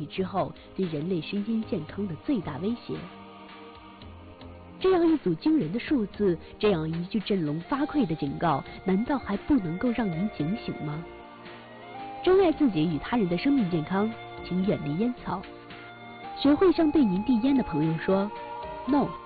亿之后对人类身心健康的最大威胁。这样一组惊人的数字，这样一句振聋发聩的警告，难道还不能够让您警醒吗？珍爱自己与他人的生命健康，请远离烟草。学会向对您递烟的朋友说 No。